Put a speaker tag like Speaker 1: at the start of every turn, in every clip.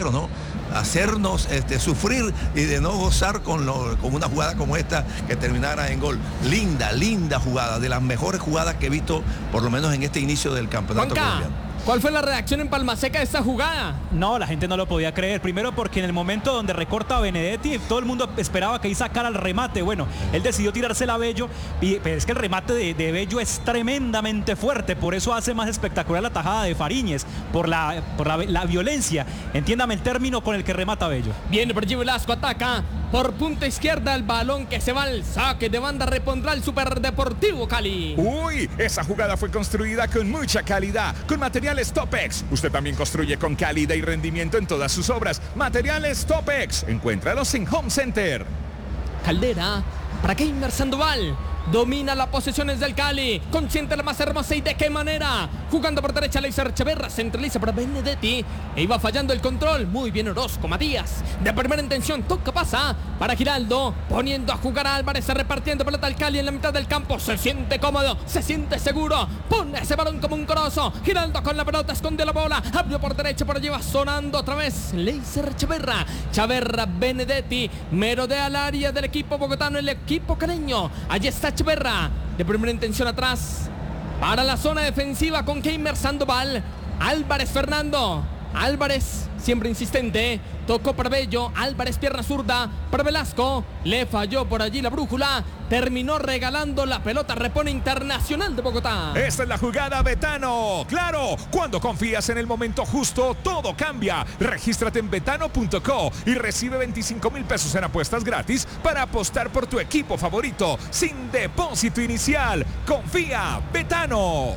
Speaker 1: nosotros, ¿no? Hacernos sufrir y de no gozar con una jugada como esta que terminara en gol. Linda jugada, de las mejores jugadas que he visto, por lo menos en este inicio del campeonato colombiano.
Speaker 2: ¿Cuál fue la reacción en Palmaseca de esta jugada?
Speaker 3: No, la gente no lo podía creer. Primero porque en el momento donde recorta a Benedetti, todo el mundo esperaba que ahí sacara el remate. Bueno, él decidió tirársela a Bello, pero es que el remate de Bello es tremendamente fuerte. Por eso hace más espectacular la tajada de Fariñez, por la violencia, entiéndame el término, con el que remata Bello.
Speaker 2: Viene por allí Velasco, ataca por punta izquierda, el balón que se va al saque de banda repondrá el Superdeportivo Cali.
Speaker 4: Uy, esa jugada fue construida con mucha calidad, con materiales Topex. Usted también construye con calidad y rendimiento en todas sus obras. Materiales Topex, encuéntralos en Home Center.
Speaker 2: Caldera para Keimer Sandoval. Domina las posesiones del Cali. Consciente la más hermosa y de qué manera. Jugando por derecha Leiser Echeverra. Centraliza para Benedetti. E iba fallando el control. Muy bien Orozco. Matías. De primera intención. Toca pasa para Giraldo. Poniendo a jugar a Álvarez. Repartiendo pelota al Cali en la mitad del campo. Se siente cómodo. Se siente seguro. Pone ese balón como un corozo. Giraldo con la pelota. Esconde la bola. Abrió por derecha. Por allí va sonando otra vez Leiser Echeverra. Chaverra Benedetti. Merodea al área del equipo bogotano. El equipo caleño. Allí está Echeverra, de primera intención atrás, para la zona defensiva con Keimer Sandoval. Álvarez Fernando. Álvarez, siempre insistente, tocó para Bello. Álvarez, pierna zurda para Velasco. Le falló por allí la brújula. Terminó regalando la pelota. Repone Internacional de Bogotá.
Speaker 4: Esta es la jugada, Betano. Claro, cuando confías en el momento justo, todo cambia. Regístrate en betano.co y recibe 25,000 pesos en apuestas gratis para apostar por tu equipo favorito sin depósito inicial. Confía, Betano.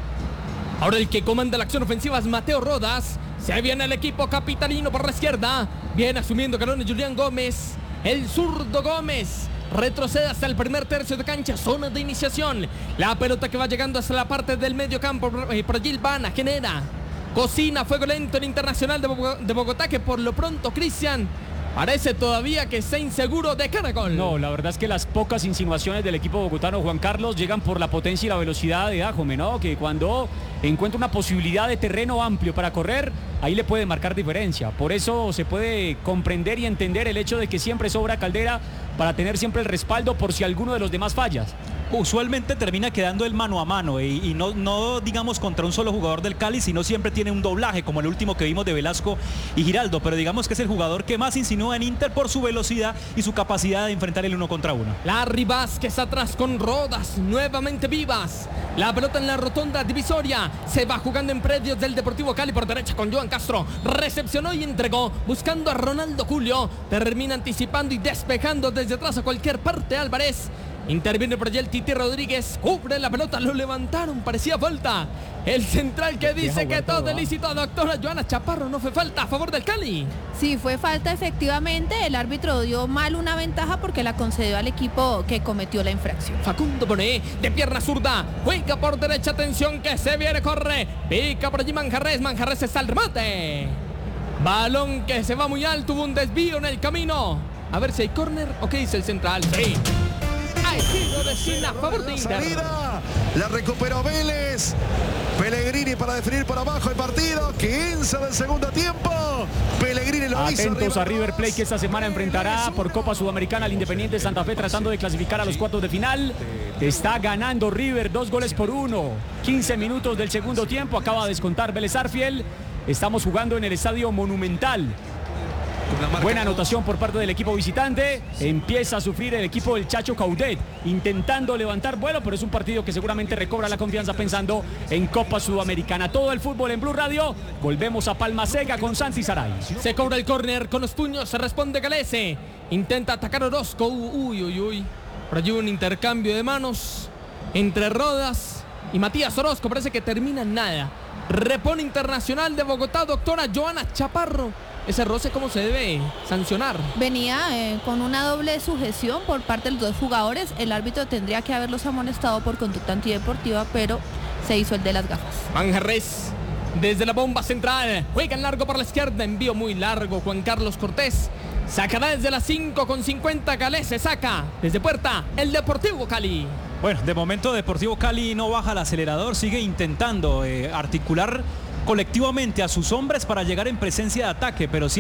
Speaker 2: Ahora el que comanda la acción ofensiva es Mateo Rodas. Se viene el equipo capitalino por la izquierda. Viene asumiendo galones Julián Gómez. El zurdo Gómez retrocede hasta el primer tercio de cancha. Zona de iniciación. La pelota que va llegando hasta la parte del medio campo. Por Gilvana genera. Cocina fuego lento en Internacional de Bogotá, que por lo pronto, Cristian, parece todavía que está inseguro de cara a gol.
Speaker 3: No, la verdad es que las pocas insinuaciones del equipo bogotano, Juan Carlos, llegan por la potencia y la velocidad de Ajome, ¿no? Que cuando encuentra una posibilidad de terreno amplio para correr, ahí le puede marcar diferencia. Por eso se puede comprender y entender el hecho de que siempre sobra Caldera para tener siempre el respaldo por si alguno de los demás fallas. Usualmente termina quedando el mano a mano y no digamos contra un solo jugador del Cali, sino siempre tiene un doblaje como el último que vimos de Velasco y Giraldo, pero digamos que es el jugador que más insinúa en Inter por su velocidad y su capacidad de enfrentar el 1-contra-1.
Speaker 2: Larry Vázquez atrás con Rodas, nuevamente vivas. La pelota en la rotonda divisoria. Se va jugando en predios del Deportivo Cali por derecha con Joan Castro. Recepcionó y entregó buscando a Ronaldo Julio. Termina anticipando y despejando desde atrás a cualquier parte Álvarez. Interviene por allí el Titi Rodríguez. Cubre la pelota, lo levantaron, parecía falta. El central que dice que todo es lícito, doctora Joana Chaparro, no fue falta a favor del Cali.
Speaker 5: Sí, fue falta efectivamente. El árbitro dio mal una ventaja porque la concedió al equipo que cometió la infracción.
Speaker 2: Facundo Boné, de pierna zurda, juega por derecha, atención que se viene, corre. Pica por allí Manjarrés está el remate. Balón que se va muy alto, hubo un desvío en el camino. A ver si hay córner o qué dice el central. Sí. Tiro de esquina a favor de Inter.
Speaker 6: Salida, la recuperó Vélez. Pellegrini para definir por abajo el partido. 15 del segundo tiempo. Pellegrini lo hizo.
Speaker 3: Atentos a River Plate, que esta semana enfrentará por Copa Sudamericana al Independiente Santa Fe, tratando de clasificar a los cuartos de final. Está ganando River 2-1. 15 minutos del segundo tiempo. Acaba de descontar Vélez Sarsfield. Estamos jugando en el Estadio Monumental. Buena anotación por parte del equipo visitante. Empieza a sufrir el equipo del Chacho Coudet, intentando levantar vuelo, pero es un partido que seguramente recobra la confianza pensando en Copa Sudamericana. Todo el fútbol en Blue Radio. Volvemos a Palmaseca con Santi Saray.
Speaker 2: Se cobra el córner con los puños, se responde Galese. Intenta atacar Orozco. Uy. Por allí un intercambio de manos entre Rodas y Matías Orozco. Parece que termina en nada. Repone Internacional de Bogotá, doctora Joana Chaparro. Ese roce, ¿cómo se debe sancionar?
Speaker 5: Venía con una doble sujeción por parte de los dos jugadores. El árbitro tendría que haberlos amonestado por conducta antideportiva, pero se hizo el de las gafas.
Speaker 2: Manjarrés desde la bomba central. Juega en largo por la izquierda. Envío muy largo. Juan Carlos Cortés. Sacará desde las 5:50. Galés se saca desde puerta el Deportivo Cali.
Speaker 3: Bueno, de momento Deportivo Cali no baja el acelerador. Sigue intentando articular colectivamente a sus hombres para llegar en presencia de ataque, pero sí